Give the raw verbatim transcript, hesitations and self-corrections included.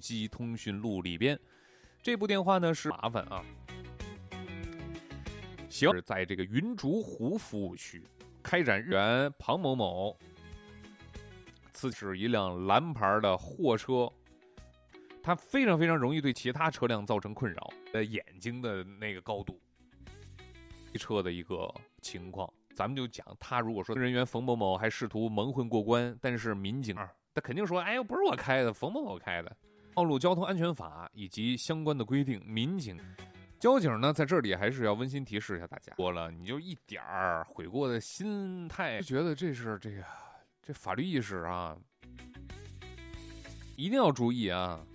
基通讯录里边。这部电话呢是麻烦啊，行，在这个云竹湖服务区开展日员庞某某，此是一辆蓝牌的货车，它非常非常容易对其他车辆造成困扰，呃，眼睛的那个高度，车的一个情况，咱们就讲他如果说人员冯某某还试图蒙混过关，但是民警他肯定说，哎呦，不是我开的，冯某某开的。道路交通安全法以及相关的规定，民警、交警呢在这里还是要温馨提示一下大家，过了你就一点儿悔过的心态，就觉得这是这个这法律意识啊，一定要注意啊。